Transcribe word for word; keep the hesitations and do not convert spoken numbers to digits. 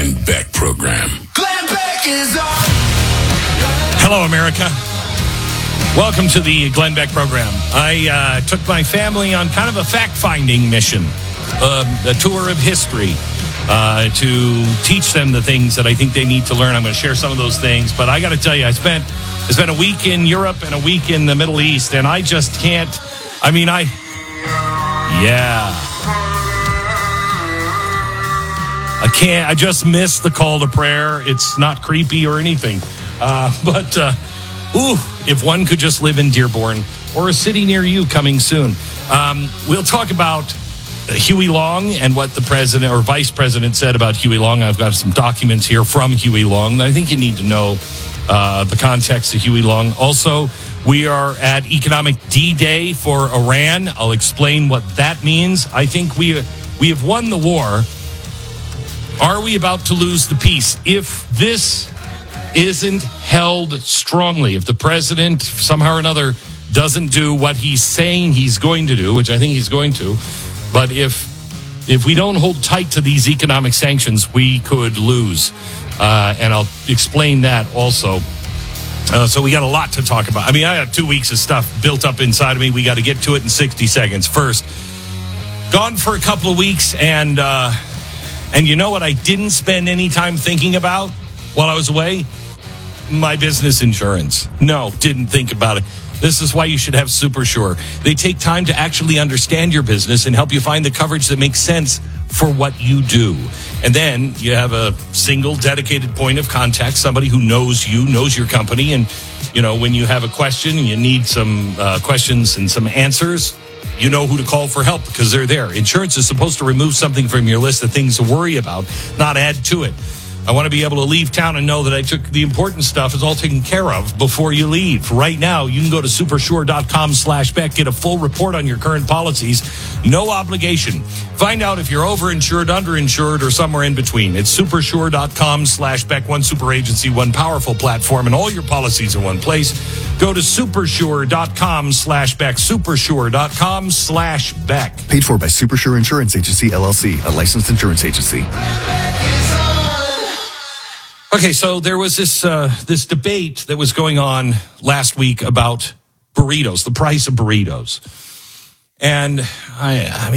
Glenn Beck Program. Glenn Beck is on. Hello, America. Welcome to the Glenn Beck Program. I uh, took my family on kind of a fact-finding mission, um, a tour of history, uh, to teach them the things that I think they need to learn. I'm going to share some of those things, but I got to tell you, I spent I spent a week in Europe and a week in the Middle East, and I just can't. I mean, I yeah. I can't, I just missed the call to prayer. It's not creepy or anything. Uh, but, uh, ooh, if one could just live in Dearborn or a city near you coming soon. Um, we'll talk about Huey Long and what the president or vice president said about Huey Long. I've got some documents here from Huey Long. I think you need to know uh, the context of Huey Long. Also, we are at Economic D-Day for Iran. I'll explain what that means. I think we we have won the war. Are we about to lose the peace? If this isn't held strongly, if the president somehow or another doesn't do what he's saying he's going to do, which I think he's going to, but if if we don't hold tight to these economic sanctions, we could lose. Uh, and I'll explain that also. Uh, so we got a lot to talk about. I mean, I have two weeks of stuff built up inside of me. We got to get to it in sixty seconds. First, gone for a couple of weeks, and... Uh, And you know what I didn't spend any time thinking about while I was away? My business insurance. No, didn't think about it. This is why you should have SuperSure. They take time to actually understand your business and help you find the coverage that makes sense for what you do. And then you have a single dedicated point of contact, somebody who knows you, knows your company. And, you know, when you have a question, you need some uh, questions and some answers, you know who to call for help because they're there. Insurance is supposed to remove something from your list of things to worry about, not add to it. I want to be able to leave town and know that I took the important stuff is all taken care of before you leave. Right now, you can go to supersure.com slash Beck, get a full report on your current policies. No obligation. Find out if you're overinsured, underinsured, or somewhere in between. It's supersure.com slash Beck, one super agency, one powerful platform, and all your policies in one place. Go to supersure.com slash Beck, supersure.com slash Beck. Paid for by Supersure Insurance Agency, L L C, a licensed insurance agency. Okay, so there was this uh, this debate that was going on last week about burritos, the price of burritos. And I, I mean,